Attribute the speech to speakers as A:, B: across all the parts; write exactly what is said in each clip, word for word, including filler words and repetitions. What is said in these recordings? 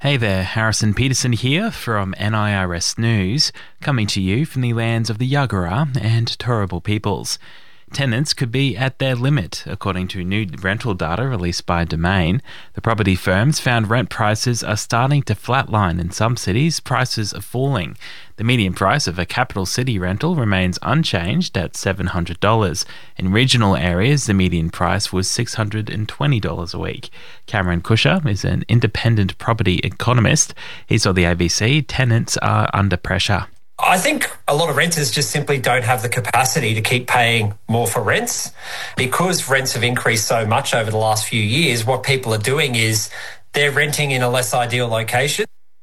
A: Hey there, Harrison Peterson here from N I R S News, coming to you from the lands of the Yagara and Turrbal peoples. Tenants could be at their limit, according to new rental data released by Domain. The property firms found rent prices are starting to flatline. In some cities, prices are falling. The median price of a capital city rental remains unchanged at seven hundred dollars. In regional areas, the median price was six hundred twenty dollars a week. Cameron Kusher is an independent property economist. He told the A B C tenants are under pressure.
B: I think a lot of renters just simply don't have the capacity to keep paying more for rents. Because rents have increased so much over the last few years, what people are doing is they're renting in a less ideal location.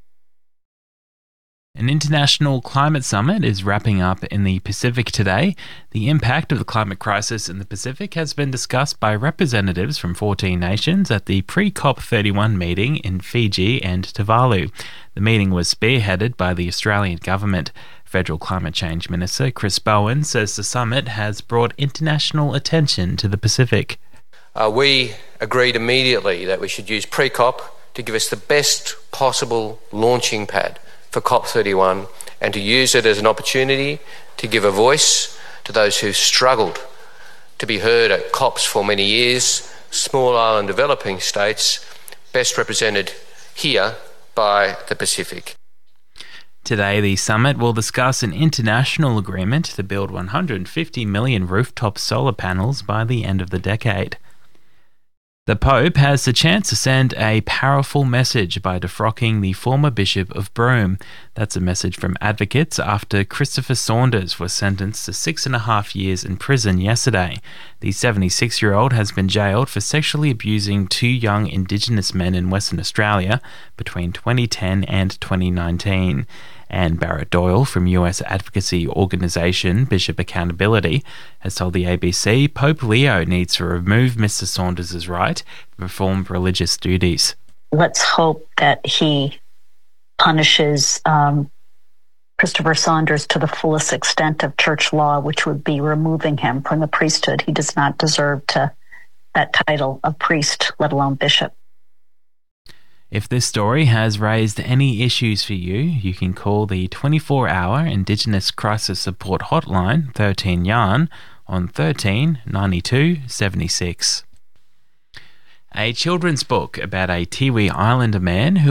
A: An international climate summit is wrapping up in the Pacific today. The impact of the climate crisis in the Pacific has been discussed by representatives from fourteen nations at the pre-COP thirty-one meeting in Fiji and Tuvalu. The meeting was spearheaded by the Australian government. Federal Climate Change Minister Chris Bowen says the summit has brought international attention to the Pacific.
C: Uh, we agreed immediately that we should use pre-COP to give us the best possible launching pad for COP thirty-one and to use it as an opportunity to give a voice to those who've struggled to be heard at COPs for many years, small island developing states, best represented here by the Pacific.
A: Today, the summit will discuss an international agreement to build one hundred fifty million rooftop solar panels by the end of the decade. The Pope has the chance to send a powerful message by defrocking the former Bishop of Broome. That's a message from advocates after Christopher Saunders was sentenced to six and a half years in prison yesterday. The seventy-six-year-old has been jailed for sexually abusing two young Indigenous men in Western Australia between twenty ten and twenty nineteen. Anne Barrett-Doyle from U S advocacy organisation Bishop Accountability has told the A B C Pope Leo needs to remove Mister Saunders' right to perform religious duties.
D: Let's hope that he punishes um, Christopher Saunders to the fullest extent of church law, which would be removing him from the priesthood. He does not deserve to that title of priest, let alone bishop.
A: If this story has raised any issues for you, you can call the twenty-four hour Indigenous Crisis Support Hotline thirteen Yarn on thirteen ninety-two seventy-six. A children's book about a Tiwi Islander man who